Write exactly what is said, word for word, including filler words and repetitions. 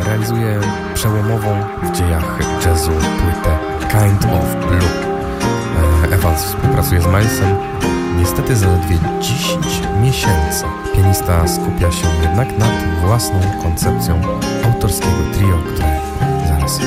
realizuje przełomową w dziejach jazzu płytę Kind of Blue. Evans współpracuje z Milesem niestety zaledwie dziesięć miesięcy. Pianista skupia się jednak nad własną koncepcją autorskiego trio, które